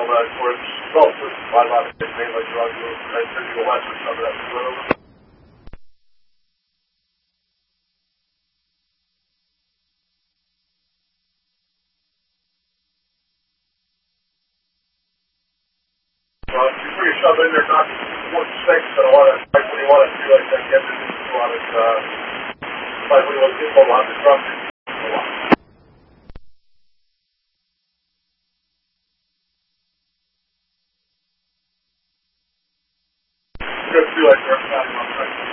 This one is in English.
now towards, well, towards my lot of things, like drug use, and physical west or some of that. You're pretty shoved in there, not 1-6, and a lot of, like, when you want to do, like, that, get into a lot of, like, when you want to get a lot of destruction. Good to do, like,